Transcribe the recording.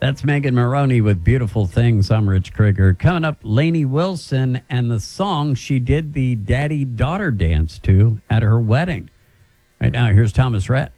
That's Megan Maroney with Beautiful Things. I'm Rich Krieger. Coming up, Lainey Wilson and the song she did the daddy-daughter dance to at her wedding. Right now, here's Thomas Rhett.